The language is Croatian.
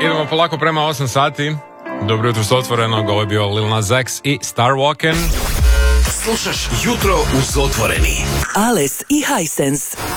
Idemo polako prema 8 sati. Dobro jutro s Otvorenog, ovo je bio Lil Nas X i Star Walkin'. Slušaš Jutro uz Otvoreni. Ales i Hisense.